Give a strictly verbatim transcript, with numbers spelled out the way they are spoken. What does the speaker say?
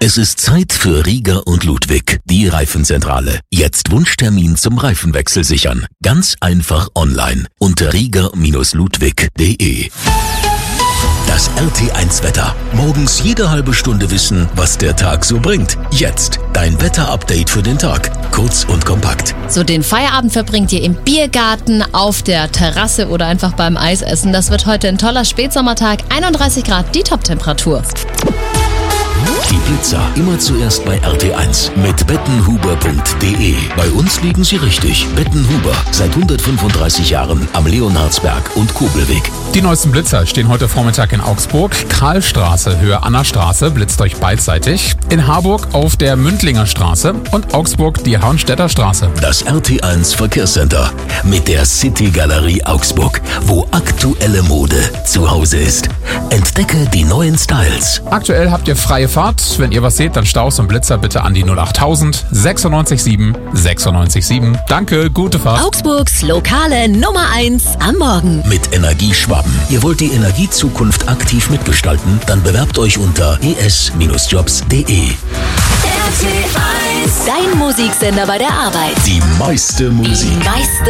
Es ist Zeit für Rieger und Ludwig, die Reifenzentrale. Jetzt Wunschtermin zum Reifenwechsel sichern. Ganz einfach online unter rieger Bindestrich ludwig punkt de. Das R T eins Wetter. Morgens jede halbe Stunde wissen, was der Tag so bringt. Jetzt dein Wetter-Update für den Tag. Kurz und kompakt. So, den Feierabend verbringt ihr im Biergarten, auf der Terrasse oder einfach beim Eisessen. Das wird heute ein toller Spätsommertag. einunddreißig Grad, die Top-Temperatur. Die Pizza immer zuerst bei R T eins mit bettenhuber punkt de. Bei uns liegen Sie richtig. Bettenhuber, seit hundertfünfunddreißig Jahren am Leonhardsberg und Kobelweg. Die neuesten Blitzer stehen heute Vormittag in Augsburg. Karlstraße, Höhe Annastraße, blitzt euch beidseitig. In Harburg auf der Mündlinger Straße und Augsburg die Harnstädter Straße. Das R T eins Verkehrscenter mit der City Galerie Augsburg, wo aktuelle Mode zu Hause ist. Entdecke die neuen Styles. Aktuell habt ihr freie Fahrt. Wenn ihr was seht, dann Staus und Blitzer bitte an die null acht null null sechsundneunzig sieben sechsundneunzig sieben. Danke, gute Fahrt. Augsburgs lokale Nummer eins am Morgen. Mit Energieschwaben. Ihr wollt die Energiezukunft aktiv mitgestalten? Dann bewerbt euch unter e s jobs punkt de. R T eins, dein Musiksender bei der Arbeit. Die meiste Musik. Die meiste